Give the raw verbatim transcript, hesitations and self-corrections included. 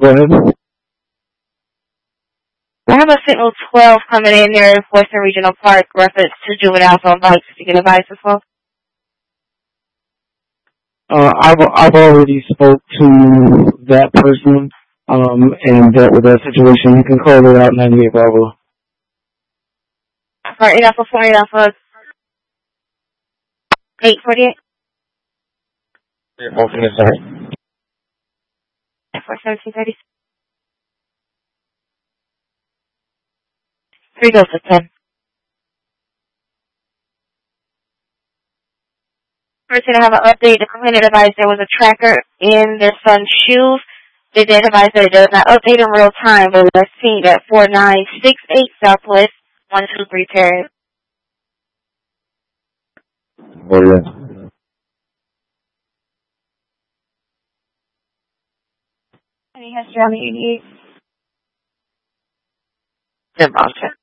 Go ahead. I have a Sentinel twelve coming in near Western Regional Park, reference to juveniles on bikes. You can advise as well. Uh, I've I've already spoke to that person um, and dealt with that situation. You can call it out ninety-eight Bravo. Sorry, eight Alpha four, eight Alpha eight forty-eight. Okay, sorry. four seventeen thirty. Three goes to ten. First, I have an update. The complainant advised there was a tracker in their son's shoes. They did advise that it does not update in real time, but let's see at four nine six eight Southwest one two three Terrace. Oh, yeah. Any history on the eighty-eight? Good option.